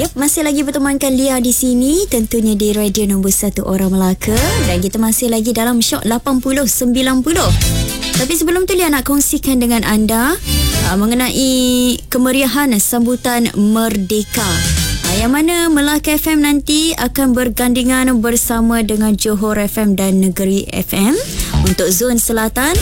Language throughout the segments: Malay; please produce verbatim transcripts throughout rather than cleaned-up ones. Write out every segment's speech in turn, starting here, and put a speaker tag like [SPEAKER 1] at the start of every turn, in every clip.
[SPEAKER 1] Yep, masih lagi bertemankan Lia di sini, tentunya di radio nombor satu Orang Melaka, dan kita masih lagi dalam Shock lapan puluh sembilan puluh. Tapi sebelum tu Lia nak kongsikan dengan anda uh, mengenai kemeriahan sambutan Merdeka. Uh, yang mana Melaka F M nanti akan bergandingan bersama dengan Johor F M dan Negeri F M untuk zon selatan.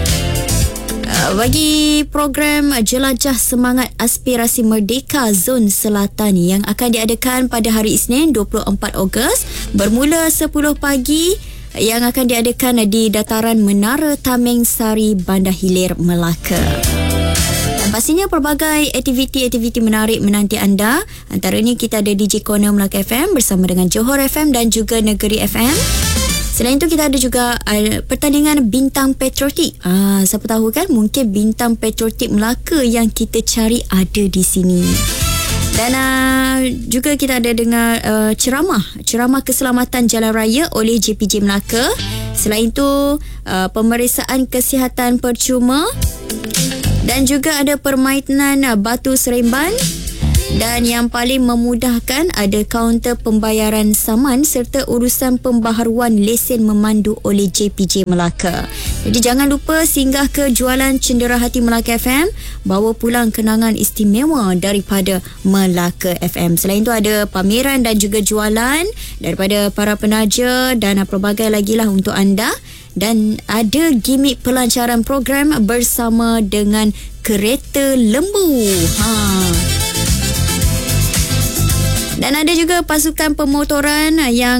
[SPEAKER 1] Bagi program Jelajah Semangat Aspirasi Merdeka Zon Selatan yang akan diadakan pada hari Isnin dua puluh empat Ogos bermula sepuluh pagi, yang akan diadakan di dataran Menara Tameng Sari, Bandar Hilir, Melaka. Dan pastinya pelbagai aktiviti-aktiviti menarik menanti anda. Antaranya kita ada D J Corner Melaka F M bersama dengan Johor F M dan juga Negeri F M. Selain itu kita ada juga uh, pertandingan bintang patriotik. Ah, siapa tahu kan, mungkin bintang patriotik Melaka yang kita cari ada di sini. Dan uh, juga kita ada dengar uh, ceramah ceramah keselamatan jalan raya oleh J P J Melaka. Selain itu uh, pemeriksaan kesihatan percuma, dan juga ada permainan uh, batu seremban. Dan yang paling memudahkan ada kaunter pembayaran saman serta urusan pembaharuan lesen memandu oleh J P J Melaka. Jadi jangan lupa singgah ke jualan Cenderawasih Melaka F M, bawa pulang kenangan istimewa daripada Melaka F M. Selain itu ada pameran dan juga jualan daripada para penaja dan pelbagai lagi lah untuk anda. Dan ada gimik pelancaran program bersama dengan kereta lembu. Ha. Dan ada juga pasukan pemotoran yang